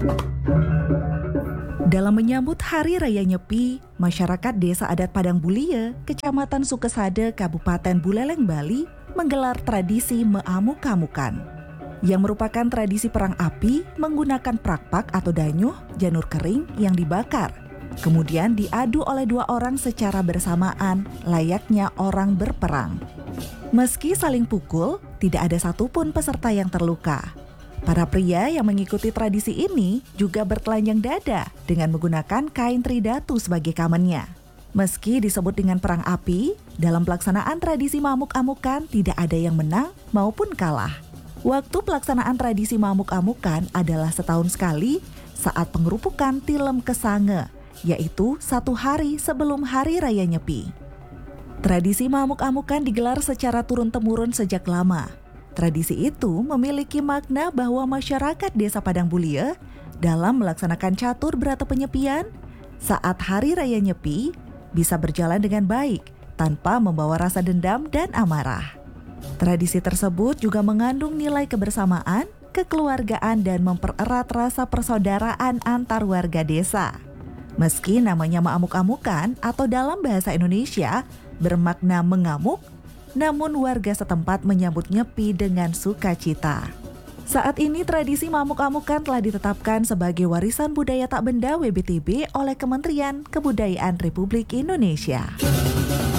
Dalam menyambut Hari Raya Nyepi, masyarakat Desa Adat Padang Bulie, Kecamatan Sukesade, Kabupaten Buleleng, Bali, menggelar tradisi meamuk-amukan, yang merupakan tradisi perang api menggunakan prakpak atau danyuh, janur kering yang dibakar, kemudian diadu oleh dua orang secara bersamaan, layaknya orang berperang. Meski saling pukul, tidak ada satupun peserta yang terluka. Para pria yang mengikuti tradisi ini juga bertelanjang dada dengan menggunakan kain tridatu sebagai kamennya. Meski disebut dengan perang api, dalam pelaksanaan tradisi mamuk-amukan tidak ada yang menang maupun kalah. Waktu pelaksanaan tradisi mamuk-amukan adalah setahun sekali saat pengerupukan Tilem Kesange, yaitu 1 hari sebelum Hari Raya Nyepi. Tradisi mamuk-amukan digelar secara turun-temurun sejak lama. Tradisi itu memiliki makna bahwa masyarakat Desa Padang Bulie dalam melaksanakan catur berata penyepian saat Hari Raya Nyepi bisa berjalan dengan baik tanpa membawa rasa dendam dan amarah. Tradisi tersebut juga mengandung nilai kebersamaan, kekeluargaan, dan mempererat rasa persaudaraan antar warga desa. Meski namanya maamuk-amukan atau dalam bahasa Indonesia bermakna mengamuk, namun warga setempat menyambut Nyepi dengan sukacita. Saat ini tradisi mamuk-amukan telah ditetapkan sebagai warisan budaya tak benda WBTB oleh Kementerian Kebudayaan Republik Indonesia.